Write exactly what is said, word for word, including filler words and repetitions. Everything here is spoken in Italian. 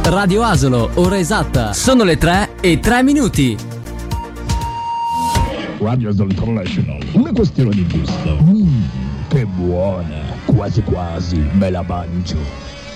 Radio Asolo, ora esatta. Sono le tre e tre minuti. Radio Asolo International. Una questione di gusto. Mm, che buona. Quasi quasi me la mangio.